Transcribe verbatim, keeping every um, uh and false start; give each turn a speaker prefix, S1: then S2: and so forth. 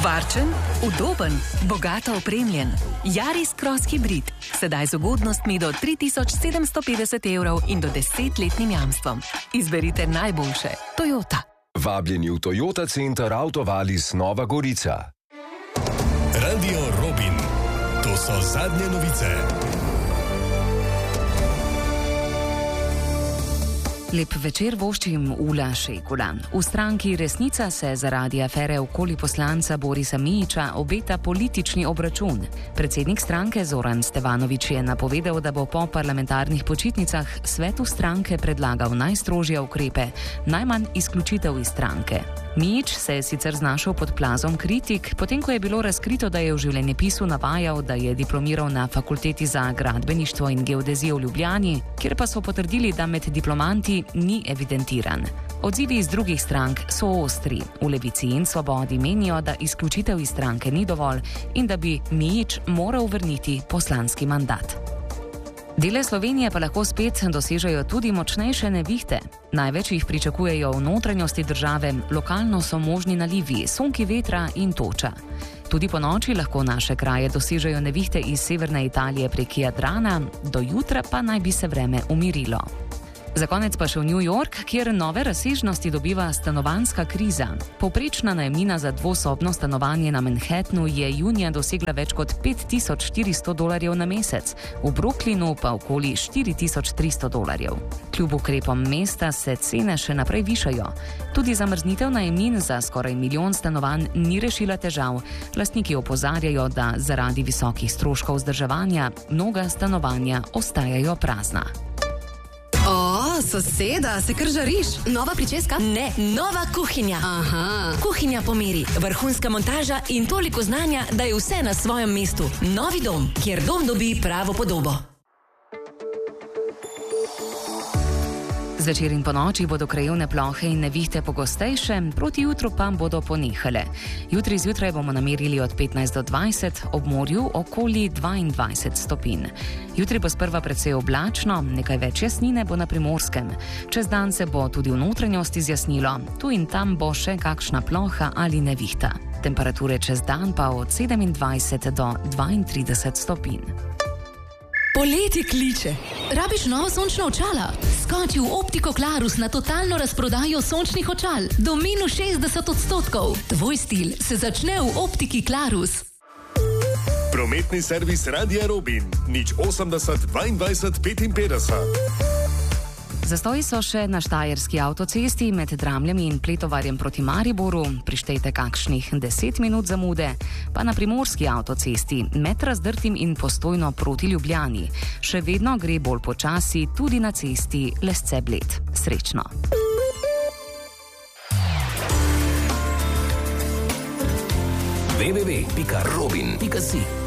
S1: Varčen, udoben, bogato opremljen. Yaris Cross Hybrid. Sedaj z ugodnostmi do tri tisoč sedemsto petdeset evrov in do desetletnim jamstvom. Izberite najboljše. Toyota.
S2: Vabljeni v Toyota Center Autovalis Nova Gorica.
S3: Radio Robin. To so zadnje novice.
S4: Lep večer voščim Ula Šekula. V stranki Resnica se zaradi afere okoli poslanca Borisa Mijića obeta politični obračun. Predsednik stranke Zoran Stevanović je napovedal, da bo po parlamentarnih počitnicah svetu stranke predlagal najstrožje ukrepe, najmanj izključitev iz stranke. Mijić se je sicer znašel pod plazom kritik, potem ko je bilo razkrito, da je v življenjepisu navajal, da je diplomiral na Fakulteti za gradbeništvo in geodezijo v Ljubljani, kjer pa so potrdili, da med diplomanti ni evidentiran. Odzivi iz drugih strank so ostri. V Levici in Svobodi menijo, da izključitev iz stranke ni dovolj in da bi Mijić moral vrniti poslanski mandat. Dele Slovenije pa lahko spet dosežejo tudi močnejše nevihte. Največ jih pričakujejo v notranjosti države, lokalno so možni nalivi, sunki vetra in toča. Tudi po noči lahko naše kraje dosežejo nevihte iz severne Italije prek Jadrana, do jutra pa naj bi se vreme umirilo. Za konec pa še v New York, kjer nove razsežnosti dobiva stanovanjska kriza. Povprečna najemnina za dvosobno stanovanje na Manhattnu je junija dosegla več kot pet tisoč štiristo dolarjev na mesec, v Brooklynu pa okoli štiri tisoč tristo dolarjev. Kljub ukrepom mesta se cene še naprej višajo. Tudi zamrznitev najemnin za skoraj milijon stanovanj ni rešila težav. Lastniki opozarjajo, da zaradi visokih stroškov vzdrževanja mnoga stanovanja ostajajo prazna.
S5: O, soseda, se kar žariš?
S6: Nova pričeska? Ne, nova kuhinja.
S5: Aha.
S6: Kuhinja po meri, vrhunska montaža in toliko znanja, da je vse na svojem mestu. Novi dom, kjer dom dobi pravo podobo.
S4: Zvečer in po noči bodo krajevne plohe in nevihte pogostejše, proti jutru pa bodo ponehale. Jutri zjutraj bomo namerili od petnajst do dvajset, ob morju okoli dvaindvajset stopinj. Jutri bo sprva precej oblačno, nekaj več jasnine bo na Primorskem. Čez dan se bo tudi v notranjosti zjasnilo, tu in tam bo še kakšna ploha ali nevihta. Temperature čez dan pa od sedemindvajset do dvaintrideset stopinj.
S6: Poletje kliče.
S5: Rabiš novo sončno očala?
S6: Skoči v Optiko Klarus na totalno razprodajo sončnih očal. Do minus šestdeset odstotkov. Tvoj stil se začne v Optiki Klarus.
S3: Prometni servis Radia Robin. Nič osemdeset dvaindvajset petinpetdeset.
S4: Zastoji so še na štajerski avtocesti med Dramljem in Pletovarjem proti Mariboru, prištejte kakšnih deset minut zamude, pa na primorski avtocesti med Razdrtim in Postojno proti Ljubljani. Še vedno gre bolj počasi tudi na cesti Lesce-Bled. Srečno!
S7: w w w pika robin pika si